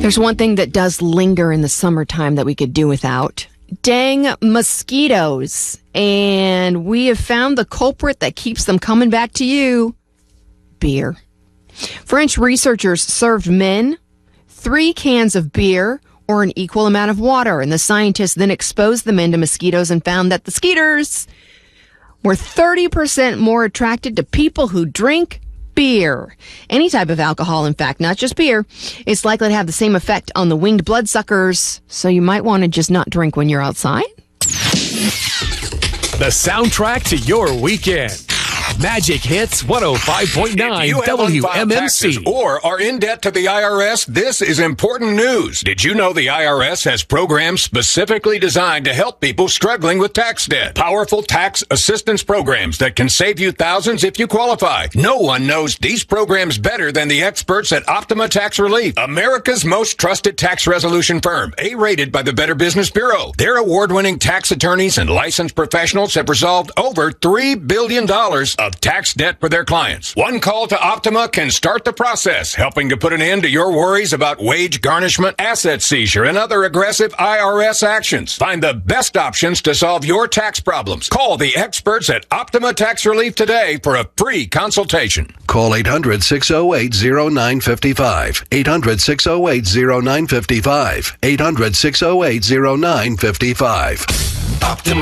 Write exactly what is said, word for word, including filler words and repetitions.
There's one thing that does linger in the summertime that we could do without. Dang mosquitoes. And we have found the culprit that keeps them coming back to you. Beer. French researchers served men three cans of beer or an equal amount of water, and the scientists then exposed the men to mosquitoes and found that the skeeters were thirty percent more attracted to people who drink beer. Any type of alcohol, in fact, not just beer, is likely to have the same effect on the winged bloodsuckers, so you might want to just not drink when you're outside. The soundtrack to your weekend. Magic Hits one oh five point nine W M M C. Or are in debt to the I R S? This is important news. Did you know the I R S has programs specifically designed to help people struggling with tax debt? Powerful tax assistance programs that can save you thousands if you qualify. No one knows these programs better than the experts at Optima Tax Relief, America's most trusted tax resolution firm, A-rated by the Better Business Bureau. Their award-winning tax attorneys and licensed professionals have resolved over three billion dollars of tax debt for their clients. One call to Optima can start the process, helping to put an end to your worries about wage garnishment, asset seizure, and other aggressive I R S actions. Find the best options to solve your tax problems. Call the experts at Optima Tax Relief today for a free consultation. Call eight hundred, six oh eight, oh nine five five. eight hundred, six oh eight, oh nine five five. eight hundred, six oh eight, oh nine five five. Optima